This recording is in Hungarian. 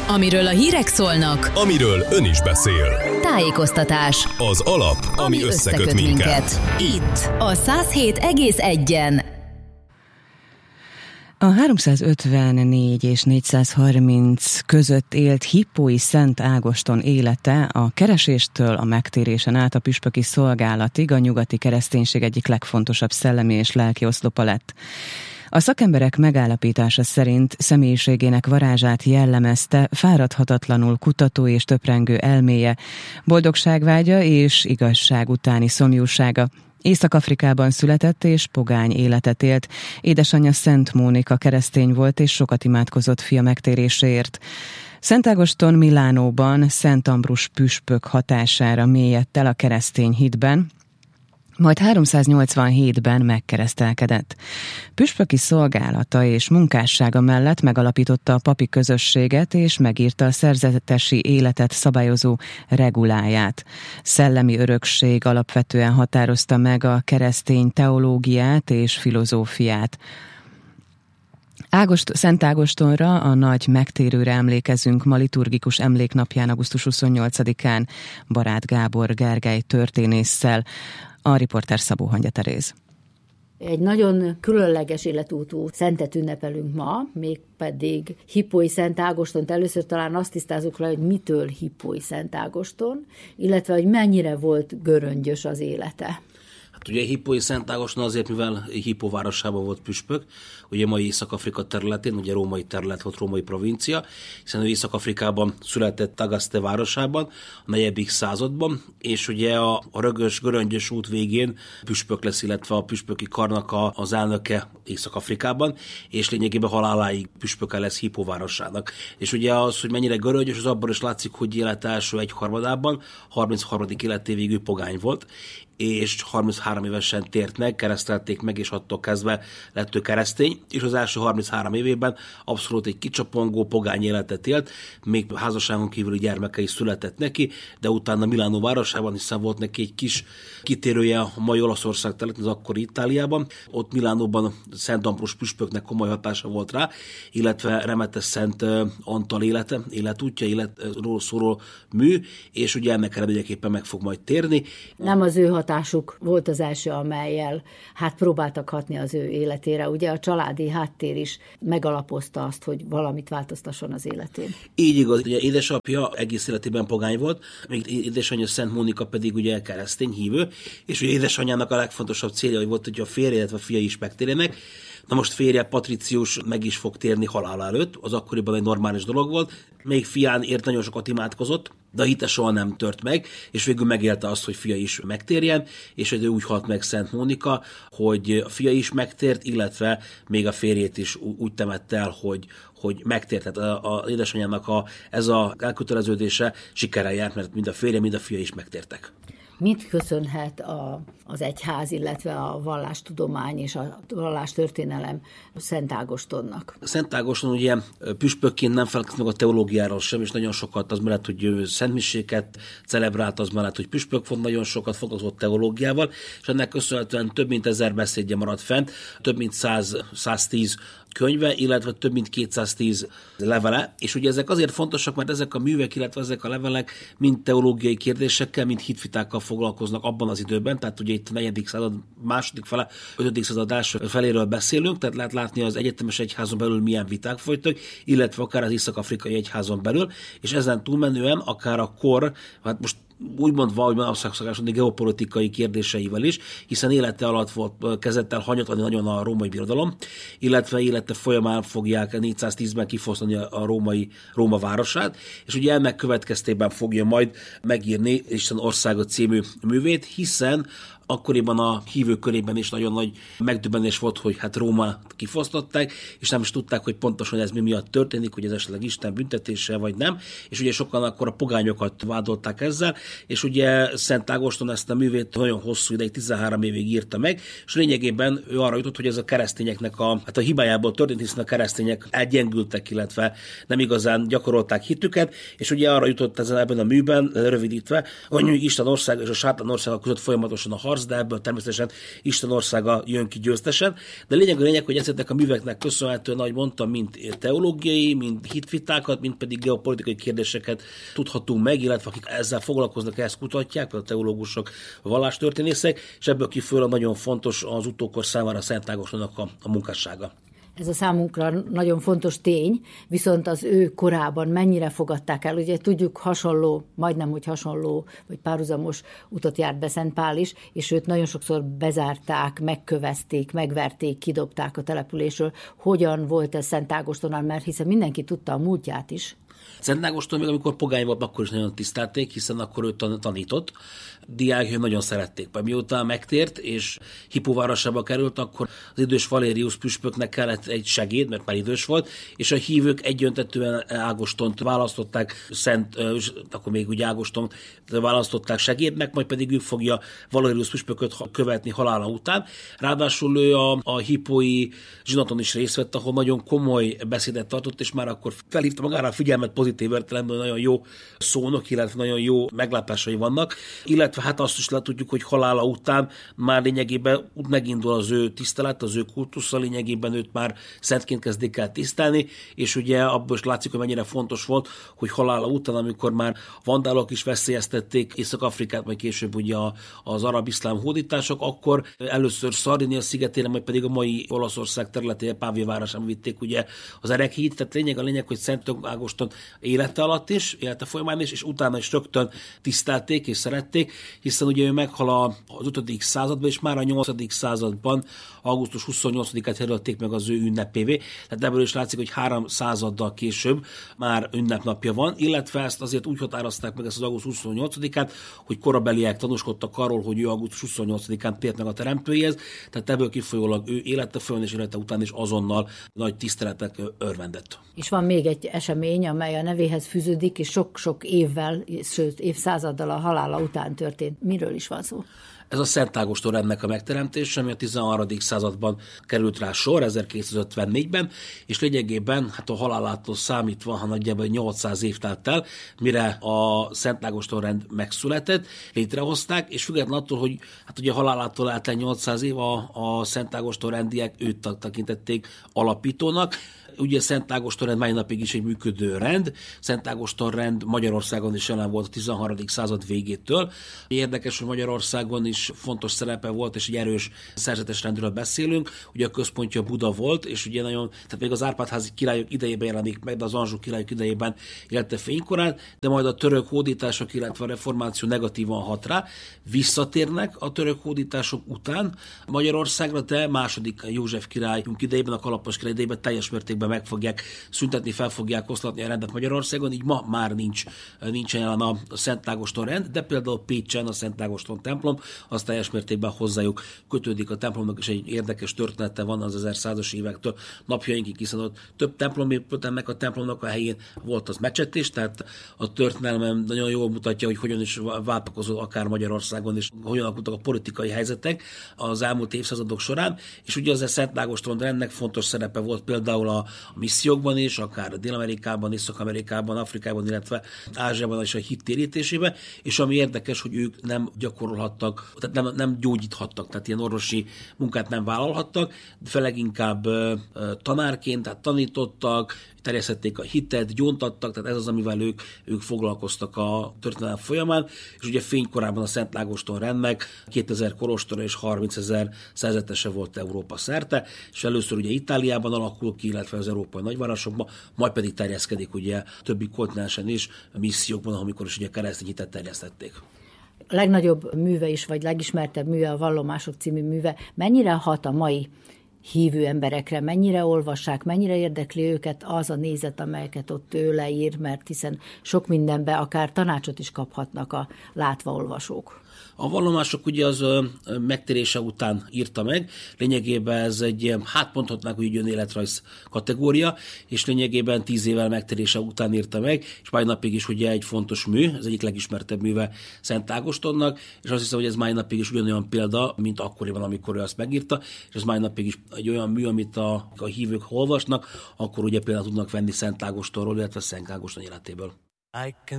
Amiről a hírek szólnak, amiről ön is beszél. Tájékoztatás. Az alap, ami összeköt minket. Itt a 107,1-en. A 354 és 430 között élt hippói Szent Ágoston élete a kereséstől a megtérésen át a püspöki szolgálatig a nyugati kereszténység egyik legfontosabb szellemi és lelki oszlopa lett. A szakemberek megállapítása szerint személyiségének varázsát jellemezte fáradhatatlanul kutató és töprengő elméje, boldogságvágya és igazság utáni szomjúsága. Észak-Afrikában született és pogány életet élt. Édesanyja Szent Mónika keresztény volt és sokat imádkozott fia megtéréséért. Szent Ágoston Milánóban Szent Ambrus püspök hatására mélyedt el a keresztény hitben, majd 387-ben megkeresztelkedett. Püspöki szolgálata és munkássága mellett megalapította a papi közösséget és megírta a szerzetesi életet szabályozó reguláját. Szellemi örökség alapvetően határozta meg a keresztény teológiát és filozófiát. Szent Ágostonra, a nagy megtérőre emlékezünk ma liturgikus emléknapján, augusztus 28-án Barát Gábor Gergely történésszel. A riporter Szabó Hangya Teréz. Egy nagyon különleges életútú szentet ünnepelünk ma, mégpedig Hippói Szent Ágostont. Először talán azt tisztázzuk le, hogy mitől Hippói Szent Ágoston, illetve hogy mennyire volt göröngyös az élete. Hát ugye Hippói Szent Ágoston azért, mivel Hippó városában volt püspök, ugye mai Észak-Afrika területén, ugye római terület volt, római provincia, hiszen ő Észak-Afrikában született Tagaste városában, a 4. században, és ugye a göröngyös út végén püspök lesz, illetve a püspöki karnak az elnöke Észak-Afrikában, és lényegében haláláig püspöke lesz Hippó városának. És ugye az, hogy mennyire göröngyös, az abban is látszik, hogy élet első egyharmadában, 33. életévig ő pogány volt, és 33 évesen tért meg, keresztelték meg, és attól kezdve lett ő keresztény, és az első 33 évében abszolút egy kicsapongó, pogány életet élt, még házasságon kívüli gyermeke is született neki, de utána Milánó városában, hiszen volt neki egy kis kitérője a mai Olaszország területén, az akkori Itáliában. Ott Milánóban Szent Ambrus püspöknek komoly hatása volt rá, illetve Remetes Szent Antal életútja, életről szóló mű, és ugye ennek eredményeképpen meg fog majd térni. Nem az ő hatásuk volt az első, amellyel próbáltak hatni az ő életére. Ugye a családi háttér is megalapozta azt, hogy valamit változtasson az életén. Így igaz, ugye édesapja egész életében pogány volt, még édesanyja Szent Mónika pedig ugye keresztény hívő, és ugye édesanyjának a legfontosabb célja, hogy volt, hogy a férje, illetve a fia is megtérjenek. Na most férje Patricius meg is fog térni halála előtt, az akkoriban egy normális dolog volt, még fiánért nagyon sokat imádkozott, de a hite soha nem tört meg, és végül megélte azt, hogy fia is megtérjen, és ő úgy halt meg Szent Mónika, hogy a fia is megtért, illetve még a férjét is úgy temette el, hogy megtért. Tehát az édesanyjának ez a elköteleződése sikerrel járt, mert mind a férje, mind a fia is megtértek. Mit köszönhet az egyház, illetve a vallástudomány és a vallástörténelem Szent Ágostonnak? Szent Ágoston ugye püspökként nem feledkezik meg a teológiáról sem, és nagyon sokat az mellett, hogy szentmiséket celebrált, az mellett, hogy püspök volt, nagyon sokat foglalkozott teológiával, és ennek köszönhetően több mint 1000 beszédje maradt fent, több mint 110 könyve, illetve több mint 210 levele, és ugye ezek azért fontosak, mert ezek a művek, illetve ezek a levelek mind teológiai kérdésekkel, mind hitvitákkal foglalkoznak abban az időben, tehát ugye itt a 4. század második fele, 5. század első feléről beszélünk, tehát lehet látni az egyetemes egyházon belül milyen viták folytak, illetve akár az észak-afrikai egyházon belül, és ezen túlmenően akár a kor, hát most úgymond valahogy szakásodni geopolitikai kérdéseivel is, hiszen élete alatt kezdett el hanyatlani nagyon a római birodalom, illetve élete folyamán fogják 410-ben kifosztani a Róma városát, és ugye ennek következtében fogja majd megírni Isten országot című művét, hiszen akkoriban a hívők körében is nagyon nagy megdöbbenés volt, hogy hát Rómát kifosztották, és nem is tudták, hogy pontosan ez mi miatt történik, hogy ez esetleg Isten büntetése, vagy nem. És ugye sokan akkor a pogányokat vádolták ezzel, és ugye Szent Ágoston ezt a művét nagyon hosszú ideig, 13 évig írta meg, és lényegében ő arra jutott, hogy ez a keresztényeknek a hibájából történt, hiszen a keresztények elgyengültek, illetve nem igazán gyakorolták hitüket, és ugye arra jutott ebben a műben, rövidítve, hogy Isten ország és a sátán országa között folyamatosan a harc, de ebből természetesen Isten országa jön ki győztesen. De lényeg, hogy ezeknek a műveknek köszönhetően, ahogy mondtam, mind teológiai, mind hitvitákat, mind pedig geopolitikai kérdéseket tudhatunk meg, illetve akik ezzel foglalkoznak, ezt kutatják, a teológusok, a vallástörténészek, és ebből kifolyólag nagyon fontos az utókor számára Szent Ágostonnak a munkássága. Ez a számunkra nagyon fontos tény, viszont az ő korában mennyire fogadták el. Ugye tudjuk, majdnem hasonló, vagy párhuzamos utat járt be Szent Pál is, és őt nagyon sokszor bezárták, megkövezték, megverték, kidobták a településről. Hogyan volt ez Szent Ágostonnal, mert hiszen mindenki tudta a múltját is. Szent Ágoston még amikor pogány volt, akkor is nagyon tisztelték, hiszen akkor ő tanított. Diákjai nagyon szerették. Miután megtért, és Hippó városába került, akkor az idős Valérius püspöknek kellett egy segéd, mert már idős volt, és a hívők egyöntetően Ágostont választották, akkor még úgy Ágostont választották segédnek, majd pedig ő fogja Valérius püspököt követni halála után. Ráadásul ő a hippói zsinaton is részt vett, ahol nagyon komoly beszédet tartott, és már akkor felhívta magára a figyelmet pozitív értelemben, nagyon jó szónok, illetve nagyon jó meglátásai vannak, illetve hát azt is tudjuk, hogy halála után már lényegében megindul az ő tisztelet, az ő kultusza, lényegében őt már szentként kezdik el tisztelni, és ugye abból is látszik, hogy mennyire fontos volt, hogy halála után, amikor már vandálok is veszélyeztették Észak-Afrikát, majd később ugye az arab-iszlám hódítások, akkor először Szardinia szigetére, majd pedig a mai Olaszország területére, Pávia városában vitték ugye az erekhíd, tehát a lényeg, hogy Szent Ágoston élete alatt is, élete folyamán is, és utána is rögtön tisztelték és szerették, hiszen ugye ő meghal az 5. században, és már a 8. században, augusztus 28-át jelölték meg az ő ünnepévé. Tehát ebből is látszik, hogy 3 századdal később már ünnepnapja van, illetve ezt azért úgy határozták meg ezt az augusztus 28-át, hogy korabeliek tanúskodtak arról, hogy ő augusztus 28-án tért meg a teremtőjéhez, tehát ebből kifolyólag ő élete folyamán és élete után is azonnal nagy tiszteletek örvendett. És van még egy esemény, amely a nevéhez fűződik, és sok-sok évvel, sőt évszázaddal a halála után történt. Miről is van szó? Ez a Szent Ágoston rendnek a megteremtése, ami a 13. században került rá sor, 1254-ben, és lényegében hát a halálától számítva, ha nagyjából 800 év telt el, mire a Szent Ágoston rend megszületett, létrehozták, és függetlenül attól, hogy hát ugye a halálától állt el 800 év, a Szent Ágoston rendiek őt tekintették alapítónak. Ugye Szent Ágoston rend mai napig is egy működő rend. Szent Ágoston rend Magyarországon is jelen volt a 13. század végétől. Érdekes, hogy Magyarországon is fontos szerepe volt, és egy erős szerzetes rendről beszélünk. Ugye a központja Buda volt, és ugye tehát még az Árpád-házi királyok idejében jelenik meg, de az Anjou királyok idejében élete fénykorán, de majd a török hódítások, illetve a reformáció negatívan hat rá. Visszatérnek a török hódítások után Magyarországra, de második József királyunk idejében, a Kalapos király idejében teljes mértékben meg fogják szüntetni, fel fogják oszlatni a rendet Magyarországon, így ma már nincsen jelen a Szent Ágoston rend, de például Pécsen a Szent Ágoston templom, az teljes mértékben hozzájuk kötődik a templomnak, és egy érdekes története van az 1100-as évektől napjainkig, hiszen ott több templom épült ennek a templomnak a helyén, volt az mecsetés, tehát a történelmem nagyon jól mutatja, hogy hogyan is váltakozott akár Magyarországon, és hogyan alakultak a politikai helyzetek az elmúlt évszázadok során, és ugye az a Szent Ágoston rendnek fontos szerepe volt például a missziókban is, akár Dél-Amerikában, Észak-Amerikában, Afrikában, illetve Ázsiában is a hit térítésében, és ami érdekes, hogy ők nem gyakorolhattak, tehát nem gyógyíthattak, tehát ilyen orvosi munkát nem vállalhattak, de leginkább tanárként, tehát tanítottak, terjesztették a hitet, gyóntattak, tehát ez az, amivel ők foglalkoztak a történelem folyamán, és ugye fénykorában a Szent Ágoston rendnek 2000 kolostora és 30 000 szerzetese volt Európa szerte, és először ugye Itáliában alakul ki, illetve az európai nagyvárosokban, majd pedig terjeszkedik ugye többi kontinensen is, a missziókban, amikor is ugye keresztény hitet terjesztették. A legnagyobb műve is, vagy legismertebb műve, a Vallomások című műve, mennyire hat a mai hívő emberekre, mennyire olvassák, mennyire érdekli őket az a nézet, amelyeket ott ő leír, mert hiszen sok mindenbe akár tanácsot is kaphatnak a látva olvasók. A vallomások ugye az megtérése után írta meg, lényegében ez egy, mondhatnánk, hogy önéletrajz kategória, és lényegében 10 évvel megtérése után írta meg, és mai napig is ugye egy fontos mű, az egyik legismertebb műve Szent Ágostonnak, és azt hiszem, hogy ez mai napig is ugyanolyan példa, mint akkoriban, amikor ő azt megírta, és ez mai napig is egy olyan mű, amit a hívők olvasnak, akkor ugye például tudnak venni Szent Ágostonról, illetve Szent Ágoston életéből.